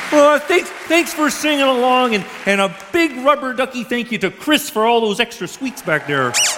Thanks for singing along, and a big rubber ducky thank you to Chris for all those extra squeaks back there.